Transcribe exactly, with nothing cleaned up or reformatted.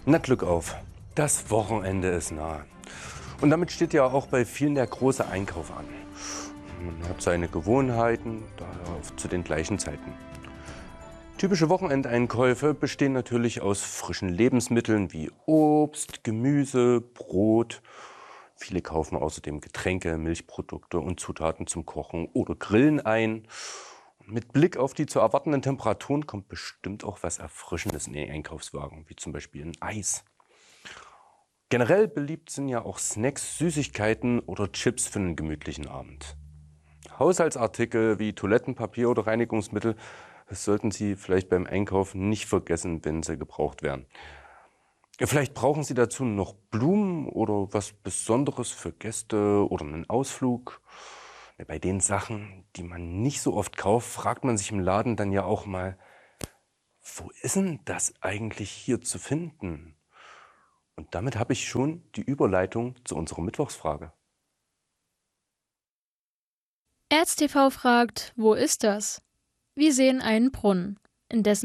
Na, Glück auf. Das Wochenende ist nah. Und damit steht ja auch bei vielen der große Einkauf an. Man hat seine Gewohnheiten, daher oft zu den gleichen Zeiten. Typische Wochenendeinkäufe bestehen natürlich aus frischen Lebensmitteln wie Obst, Gemüse, Brot. Viele kaufen außerdem Getränke, Milchprodukte und Zutaten zum Kochen oder Grillen ein. Mit Blick auf die zu erwartenden Temperaturen kommt bestimmt auch was Erfrischendes in den Einkaufswagen, wie zum Beispiel ein Eis. Generell beliebt sind ja auch Snacks, Süßigkeiten oder Chips für einen gemütlichen Abend. Haushaltsartikel wie Toilettenpapier oder Reinigungsmittel, das sollten Sie vielleicht beim Einkauf nicht vergessen, wenn sie gebraucht werden. Vielleicht brauchen Sie dazu noch Blumen oder was Besonderes für Gäste oder einen Ausflug. Ja, bei den Sachen, die man nicht so oft kauft, fragt man sich im Laden dann ja auch mal, wo ist denn das eigentlich hier zu finden? Und damit habe ich schon die Überleitung zu unserer Mittwochsfrage. ErzTV fragt, wo ist das? Wir sehen einen Brunnen, in dessen